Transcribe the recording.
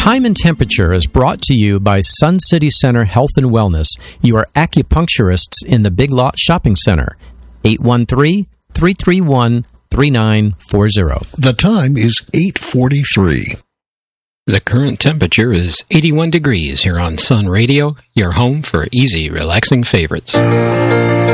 Time and Temperature is brought to you by Sun City Center Health and Wellness, your acupuncturists in the Big Lot Shopping Center. 813-331-3940. The time is 8:43. The current temperature is 81 degrees here on Sun Radio, your home for easy, relaxing favorites.